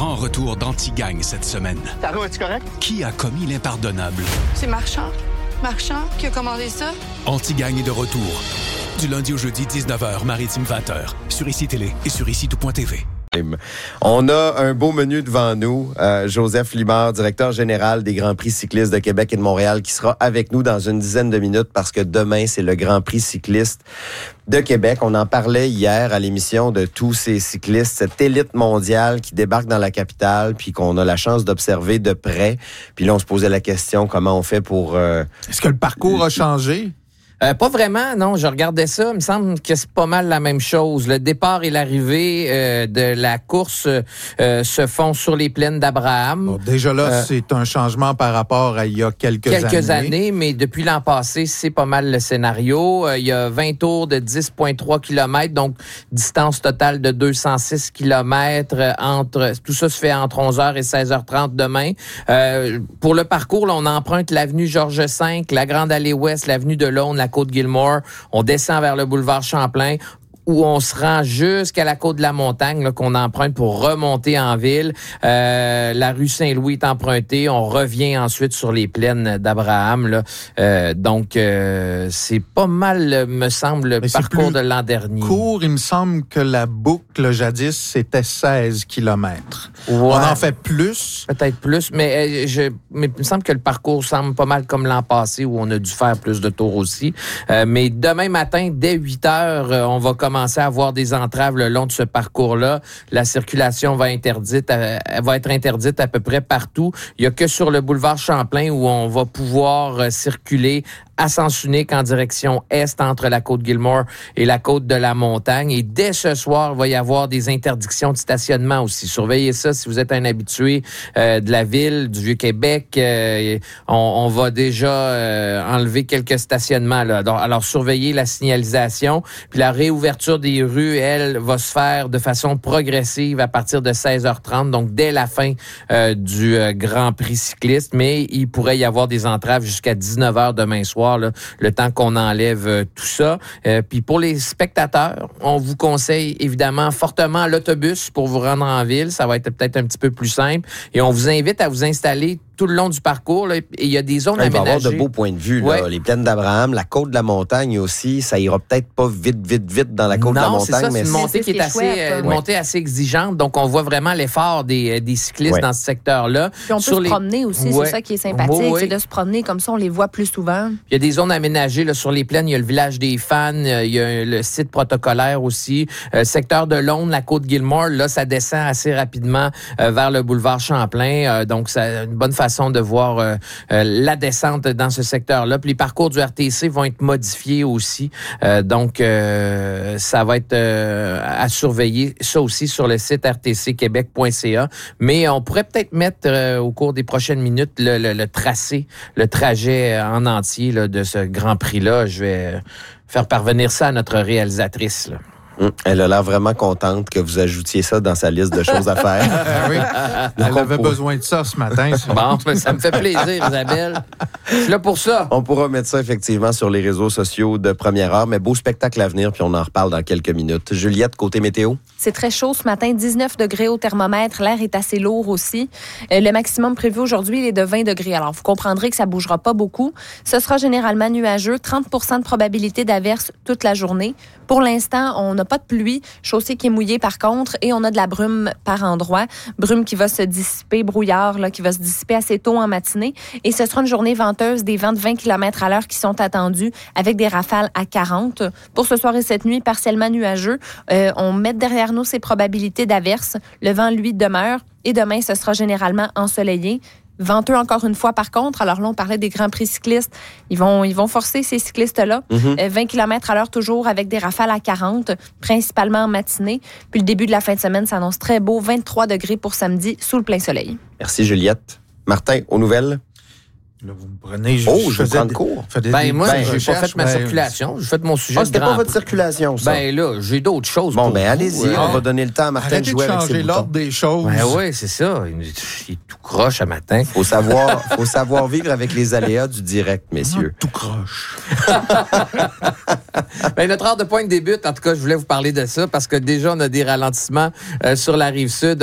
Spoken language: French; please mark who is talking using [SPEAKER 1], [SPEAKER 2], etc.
[SPEAKER 1] grand retour d'Antigagne cette semaine.
[SPEAKER 2] Taro, es-tu correct?
[SPEAKER 1] Qui a commis l'impardonnable?
[SPEAKER 3] C'est Marchand. Marchand qui a commandé ça.
[SPEAKER 1] Antigagne est de retour. Du lundi au jeudi, 19h, Maritime 20h. Sur ICI Télé et sur ICI-tout.tv.
[SPEAKER 4] On a un beau menu devant nous. Joseph Limard, directeur général des Grands Prix cyclistes de Québec et de Montréal, qui sera avec nous dans une dizaine de minutes parce que demain, c'est le Grand Prix cycliste de Québec. On en parlait hier à l'émission de tous ces cyclistes, cette élite mondiale qui débarque dans la capitale puis qu'on a la chance d'observer de près. Puis là, on se posait la question, comment on fait pour...
[SPEAKER 5] Est-ce que le parcours a changé?
[SPEAKER 6] Pas vraiment, non. Je regardais ça. Il me semble que c'est pas mal la même chose. Le départ et l'arrivée de la course se font sur les plaines d'Abraham.
[SPEAKER 5] Bon, déjà là, c'est un changement par rapport à il y a quelques années.
[SPEAKER 6] Mais depuis l'an passé, c'est pas mal le scénario. Il y a 20 tours de 10,3 km, donc distance totale de 206 km. Tout ça se fait entre 11h et 16h30 demain. Pour le parcours, là, on emprunte l'avenue Georges V, la Grande Allée Ouest, l'avenue de l'Aune, la Côte-Gilmore. On descend vers le boulevard Champlain, où on se rend jusqu'à la côte de la montagne, là, qu'on emprunte pour remonter en ville. La rue Saint-Louis est empruntée. On revient ensuite sur les plaines d'Abraham. Là. Donc, c'est pas mal, me semble, le parcours de l'an dernier.
[SPEAKER 5] Court, il me semble que la boucle, jadis, c'était 16 km.
[SPEAKER 6] Ouais.
[SPEAKER 5] On en fait plus.
[SPEAKER 6] Peut-être plus, mais il me semble que le parcours semble pas mal comme l'an passé, où on a dû faire plus de tours aussi. Mais demain matin, dès 8 heures, on va commencer à avoir des entraves le long de ce parcours-là. La circulation va être interdite à peu près partout. Il n'y a que sur le boulevard Champlain où on va pouvoir circuler à sens unique en direction est entre la Côte-Gilmore et la côte de la Montagne. Et dès ce soir, il va y avoir des interdictions de stationnement aussi. Surveillez ça si vous êtes un habitué de la ville, du Vieux-Québec. On va déjà enlever quelques stationnements, là. Alors, surveillez la signalisation. Puis la réouverture des rues, elle, va se faire de façon progressive à partir de 16h30, donc dès la fin du Grand Prix cycliste. Mais il pourrait y avoir des entraves jusqu'à 19h demain soir, là, le temps qu'on enlève tout ça. Puis pour les spectateurs, on vous conseille évidemment fortement l'autobus pour vous rendre en ville. Ça va être peut-être un petit peu plus simple. Et on vous invite à vous installer tout le long du parcours, là, et il y a des zones aménagées. Il va y avoir de
[SPEAKER 4] beaux points de vue. Là. Les plaines d'Abraham, la côte de la montagne aussi, ça ira peut-être pas vite dans la côte de la montagne.
[SPEAKER 6] Non, c'est ça,
[SPEAKER 4] mais
[SPEAKER 6] c'est une montée qui est une montée assez exigeante, donc on voit vraiment l'effort des cyclistes dans ce secteur-là.
[SPEAKER 7] Puis on peut se promener aussi, c'est ça qui est sympathique, c'est de se promener comme ça, on les voit plus souvent.
[SPEAKER 6] Il y a des zones aménagées là, sur les plaines, il y a le village des fans, il y a le site protocolaire aussi. Secteur de l'Aune, la Côte-Gilmore, là, ça descend assez rapidement vers le boulevard Champlain, donc c'est une bonne façon de voir la descente dans ce secteur-là. Puis les parcours du RTC vont être modifiés aussi. Donc, ça va être à surveiller, ça aussi, sur le site rtcquebec.ca. Mais on pourrait peut-être mettre au cours des prochaines minutes le trajet en entier là, de ce Grand Prix-là. Je vais faire parvenir ça à notre réalisatrice, là.
[SPEAKER 4] Elle a l'air vraiment contente que vous ajoutiez ça dans sa liste de choses à faire.
[SPEAKER 5] Oui. Elle avait besoin de ça ce matin.
[SPEAKER 6] Bon, ça me fait plaisir, Isabelle. Je suis là pour ça.
[SPEAKER 4] On pourra mettre ça effectivement sur les réseaux sociaux de première heure, mais beau spectacle à venir, puis on en reparle dans quelques minutes. Juliette, côté météo?
[SPEAKER 7] C'est très chaud ce matin, 19 degrés au thermomètre. L'air est assez lourd aussi. Le maximum prévu aujourd'hui, il est de 20 degrés. Alors, vous comprendrez que ça ne bougera pas beaucoup. Ce sera généralement nuageux, 30 % de probabilité d'averse toute la journée. Pour l'instant, on n'a pas de pluie, chaussée qui est mouillée par contre, et on a de la brume par endroits. Brume qui va se dissiper, brouillard là, qui va se dissiper assez tôt en matinée. Et ce sera une journée venteuse, des vents de 20 km à l'heure qui sont attendus, avec des rafales à 40. Pour ce soir et cette nuit, partiellement nuageux. On met derrière nous ces probabilités d'averse. Le vent, lui, demeure. Et demain, ce sera généralement ensoleillé. Venteux encore une fois, par contre. Alors là, on parlait des Grands Prix cyclistes. Ils vont forcer ces cyclistes-là. 20 km à l'heure toujours avec des rafales à 40, principalement en matinée. Puis le début de la fin de semaine s'annonce très beau. 23 degrés pour samedi, sous le plein soleil.
[SPEAKER 4] Merci, Juliette. Martin, aux nouvelles?
[SPEAKER 5] Là, vous me prenez...
[SPEAKER 4] je vais prendre cours.
[SPEAKER 6] Moi, j'ai pas fait ma circulation. J'ai fait mon sujet de
[SPEAKER 4] c'était
[SPEAKER 6] Grand
[SPEAKER 4] pas votre
[SPEAKER 6] Prix.
[SPEAKER 4] circulation, ça?
[SPEAKER 6] Ben là, j'ai d'autres choses.
[SPEAKER 4] Bon,
[SPEAKER 6] pour vous.
[SPEAKER 4] allez-y. On va donner le temps à Martin de jouer avec ses
[SPEAKER 5] changer
[SPEAKER 4] boutons.
[SPEAKER 5] l'ordre des choses.
[SPEAKER 6] Ben oui, c'est ça. Il est tout croche à matin.
[SPEAKER 4] Faut savoir vivre avec les aléas du direct, messieurs.
[SPEAKER 5] Tout croche.
[SPEAKER 6] Ben, notre heure de pointe débute. En tout cas, je voulais vous parler de ça parce que déjà, on a des ralentissements sur la Rive-Sud.